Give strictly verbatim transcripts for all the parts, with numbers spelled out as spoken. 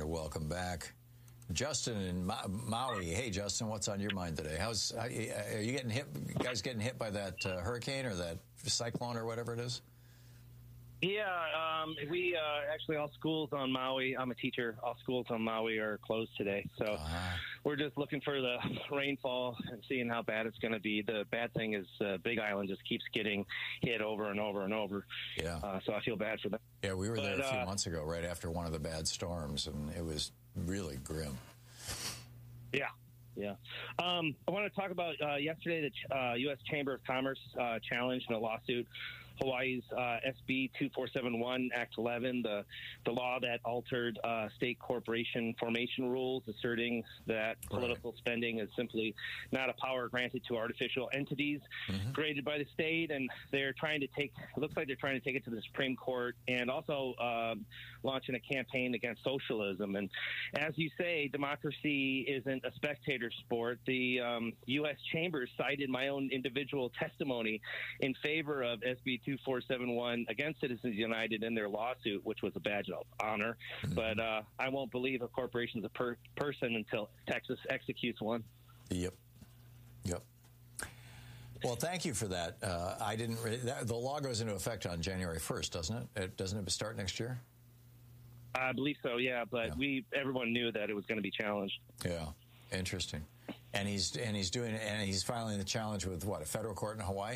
to welcome back Justin in Ma- Maui. Hey, Justin, what's on your mind today? How's are you getting hit? You guys getting hit by that uh, hurricane or that cyclone or whatever it is? Yeah, um, we uh, actually all schools on Maui. I'm a teacher. All schools on Maui are closed today, so uh-huh. we're just looking for the rainfall and seeing how bad it's going to be. The bad thing is uh, Big Island just keeps getting hit over and over and over. Yeah. Uh, so I feel bad for them. Yeah, we were but, there a few uh, months ago, right after one of the bad storms, and it was really grim. Yeah. Yeah. Um, I want to talk about uh, yesterday the uh, U S Chamber of Commerce uh, challenged in a lawsuit Hawaii's uh, S B two four seven one, Act eleven, the, the law that altered uh, state corporation formation rules, asserting that political right. spending is simply not a power granted to artificial entities mm-hmm. created by the state. And they're trying to take, it looks like they're trying to take it to the Supreme Court and also um, launching a campaign against socialism. And as you say, democracy isn't a spectator sport. The um, U S Chamber cited my own individual testimony in favor of S B two four seven one against Citizens United in their lawsuit, which was a badge of honor. Mm-hmm. But uh, I won't believe a corporation's a per- person until Texas executes one. Yep. Yep. Well, thank you for that. Uh, I didn't. Re- that, the law goes into effect on January first, doesn't it? it? Doesn't it start next year? I believe so. Yeah, but yeah. we everyone knew that it was going to be challenged. Yeah. Interesting. And he's and he's doing and he's filing the challenge with what, a federal court in Hawaii?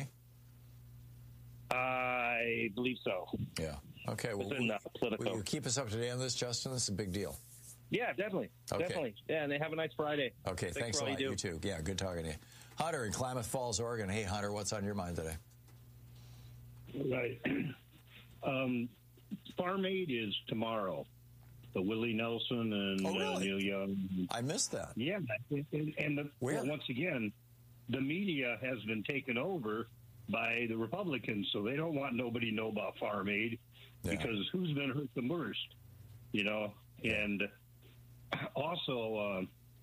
I believe so. Yeah. Okay. Well, will, uh, will you keep us up to date on this, Justin? This is a big deal. Yeah, definitely. Okay. Definitely. Yeah, and they have a nice Friday. Okay. Thanks, thanks a lot. You, you too. Yeah, good talking to you. Hunter in Klamath Falls, Oregon. Hey, Hunter, what's on your mind today? Right. um, Farm Aid is tomorrow. The Willie Nelson and oh, really? uh, Neil Young. I missed that. Yeah, and, and the, well, once again, the media has been taken over by the Republicans, so they don't want nobody to know about Farm Aid yeah. because who's been hurt the worst, you know? And also, uh,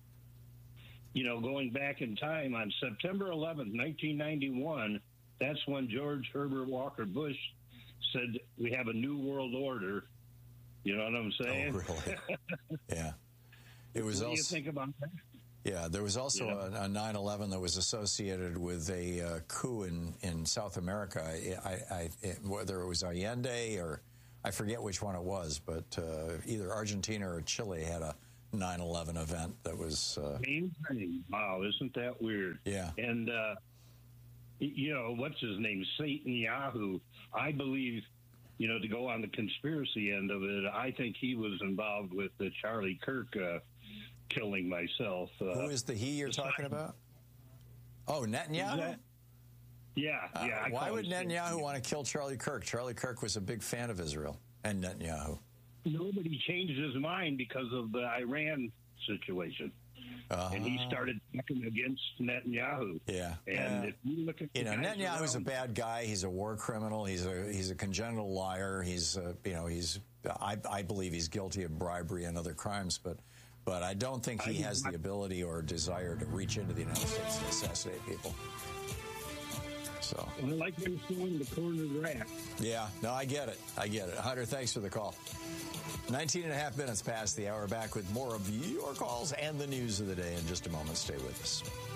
you know, going back in time on September eleventh, nineteen ninety-one, that's when George Herbert Walker Bush said we have a new world order. You know what I'm saying? Oh, really? Yeah. It was what also, do you think about that? Yeah, there was also yeah. a, a nine eleven that was associated with a uh, coup in, in South America. I, I, it, whether it was Allende or I forget which one it was, but uh, either Argentina or Chile had a nine eleven event that was... Uh, wow, isn't that weird? Yeah. And, uh, you know, what's his name? Satan Yahoo. I believe... You know, to go on the conspiracy end of it, I think he was involved with the Charlie Kirk uh, killing myself. Uh, Who is the he you're talking about? Oh, Netanyahu? That, yeah, uh, yeah. I why would Netanyahu Satan. want to kill Charlie Kirk? Charlie Kirk was a big fan of Israel and Netanyahu. Nobody changed his mind because of the Iran situation. Uh-huh. And he started backing against Netanyahu. Yeah, and uh, if you look at you know, Netanyahu's around, a bad guy. He's a war criminal. He's a he's a congenital liar. He's uh, you know he's I, I believe he's guilty of bribery and other crimes, but but I don't think he has the ability or desire to reach into the United States and assassinate people. So I like him throwing the corner grass. Yeah, no, I get it. I get it. Hunter, thanks for the call. nineteen and a half minutes past the hour. Back with more of your calls and the news of the day in just a moment. Stay with us.